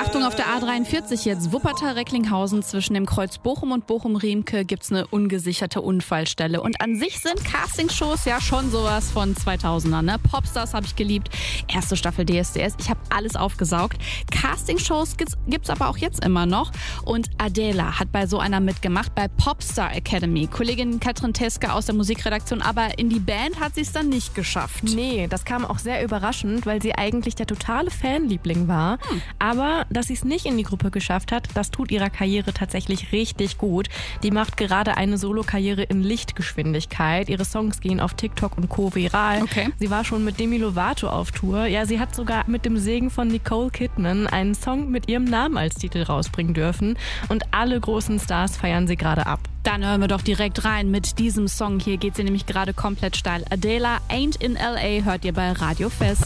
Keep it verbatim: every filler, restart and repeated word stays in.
Achtung, auf der A dreiundvierzig jetzt Wuppertal-Recklinghausen zwischen dem Kreuz Bochum und Bochum-Riemke gibt's eine ungesicherte Unfallstelle. Und an sich sind Castingshows ja schon sowas von zweitausender, ne? Popstars habe ich geliebt, erste Staffel D S D S, ich habe alles aufgesaugt. Castingshows gibt's, gibt's aber auch jetzt immer noch. Und Adela hat bei so einer mitgemacht, bei Popstar Academy. Kollegin Katrin Teske aus der Musikredaktion, aber in die Band hat sie es dann nicht geschafft. Nee, das kam auch sehr überraschend, weil sie eigentlich der totale Fanliebling war. Hm. Aber dass sie es nicht in die Gruppe geschafft hat, das tut ihrer Karriere tatsächlich richtig gut. Die macht gerade eine Solo-Karriere in Lichtgeschwindigkeit. Ihre Songs gehen auf TikTok und Co. viral. Okay. Sie war schon mit Demi Lovato auf Tour. Ja, sie hat sogar mit dem Segen von Nicole Kidman einen Song mit ihrem Namen als Titel rausbringen dürfen. Und alle großen Stars feiern sie gerade ab. Dann hören wir doch direkt rein mit diesem Song. Hier geht sie nämlich gerade komplett steil. Adela, Ain't in L A, hört ihr bei Radio Fest.